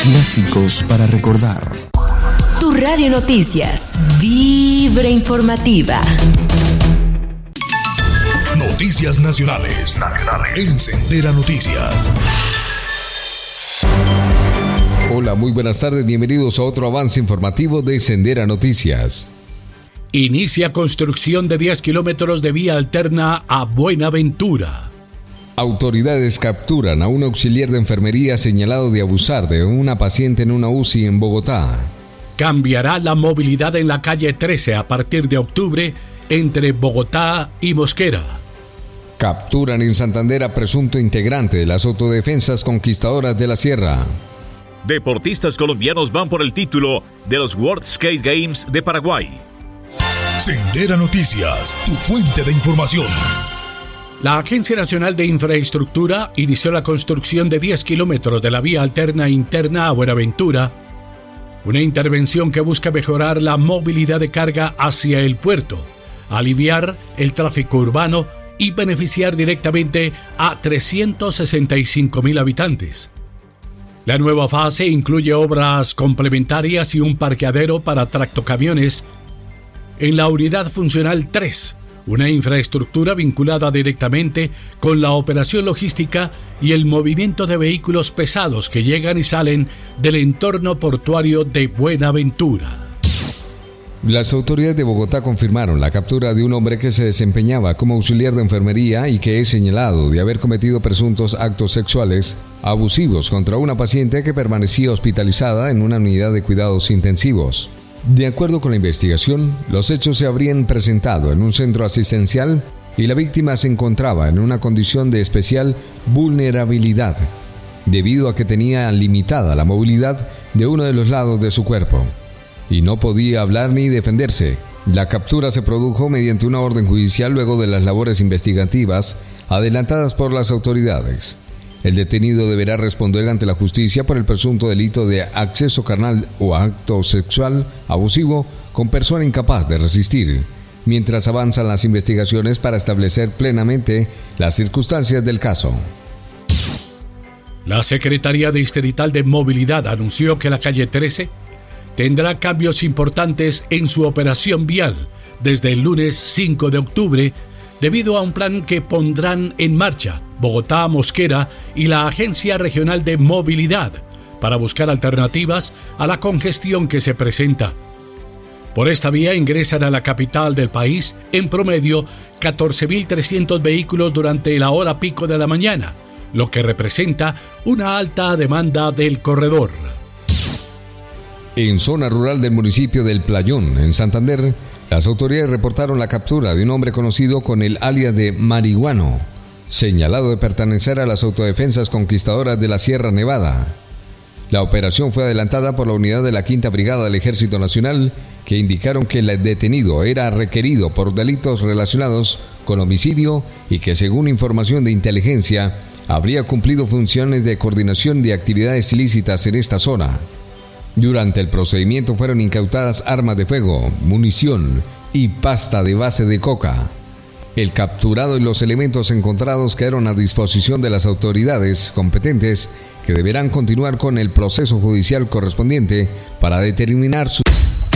Clásicos para recordar. Tu Radio Noticias, Vibra Informativa. Noticias nacionales. En Sendera Noticias. Hola, muy buenas tardes. Bienvenidos a otro avance informativo de Sendera Noticias. Inicia construcción de 10 kilómetros de vía alterna a Buenaventura. Autoridades capturan a un auxiliar de enfermería señalado de abusar de una paciente en una UCI en Bogotá. Cambiará la movilidad en la calle 13 a partir de octubre entre Bogotá y Mosquera. Capturan en Santander a presunto integrante de las autodefensas conquistadoras de la Sierra. Deportistas colombianos van por el título de los World Skate Games de Paraguay. Sendera Noticias, tu fuente de información. La Agencia Nacional de Infraestructura inició la construcción de 10 kilómetros de la vía alterna interna a Buenaventura, una intervención que busca mejorar la movilidad de carga hacia el puerto, aliviar el tráfico urbano y beneficiar directamente a 365.000 habitantes. La nueva fase incluye obras complementarias y un parqueadero para tractocamiones en la unidad funcional 3, una infraestructura vinculada directamente con la operación logística y el movimiento de vehículos pesados que llegan y salen del entorno portuario de Buenaventura. Las autoridades de Bogotá confirmaron la captura de un hombre que se desempeñaba como auxiliar de enfermería y que es señalado de haber cometido presuntos actos sexuales abusivos contra una paciente que permanecía hospitalizada en una unidad de cuidados intensivos. De acuerdo con la investigación, los hechos se habrían presentado en un centro asistencial y la víctima se encontraba en una condición de especial vulnerabilidad, debido a que tenía limitada la movilidad de uno de los lados de su cuerpo y no podía hablar ni defenderse. La captura se produjo mediante una orden judicial luego de las labores investigativas adelantadas por las autoridades. El detenido deberá responder ante la justicia por el presunto delito de acceso carnal o acto sexual abusivo con persona incapaz de resistir, mientras avanzan las investigaciones para establecer plenamente las circunstancias del caso. La Secretaría Distrital de Movilidad anunció que la calle 13 tendrá cambios importantes en su operación vial desde el lunes 5 de octubre, debido a un plan que pondrán en marcha Bogotá, Mosquera y la Agencia Regional de Movilidad para buscar alternativas a la congestión que se presenta. Por esta vía ingresan a la capital del país en promedio 14.300 vehículos durante la hora pico de la mañana, lo que representa una alta demanda del corredor. En zona rural del municipio del Playón, en Santander, las autoridades reportaron la captura de un hombre conocido con el alias de Marihuano, señalado de pertenecer a las autodefensas conquistadoras de la Sierra Nevada. La operación fue adelantada por la unidad de la 5ª Brigada del Ejército Nacional, que indicaron que el detenido era requerido por delitos relacionados con homicidio y que, según información de inteligencia, habría cumplido funciones de coordinación de actividades ilícitas en esta zona. Durante el procedimiento fueron incautadas armas de fuego, munición y pasta de base de coca. El capturado y los elementos encontrados quedaron a disposición de las autoridades competentes, que deberán continuar con el proceso judicial correspondiente para determinar su...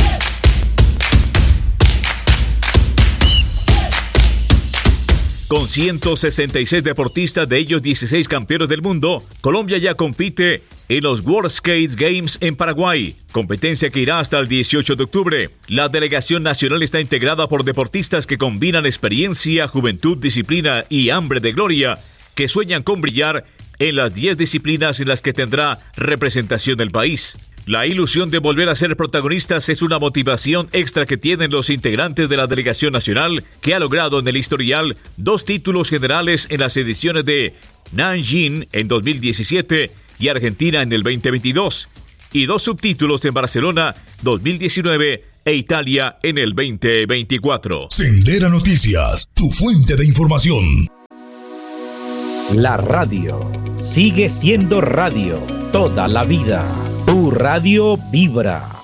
Con 166 deportistas, de ellos 16 campeones del mundo, Colombia ya compite en los World Skate Games en Paraguay, competencia que irá hasta el 18 de octubre. La delegación nacional está integrada por deportistas que combinan experiencia, juventud, disciplina y hambre de gloria, que sueñan con brillar en las 10 disciplinas en las que tendrá representación del país. La ilusión de volver a ser protagonistas es una motivación extra que tienen los integrantes de la delegación nacional, que ha logrado en el historial 2 títulos generales en las ediciones de Nanjing en 2017 y Argentina en el 2022, y 2 subtítulos en Barcelona 2019 e Italia en el 2024. Sendera Noticias, tu fuente de información. La radio sigue siendo radio toda la vida. Tu radio vibra.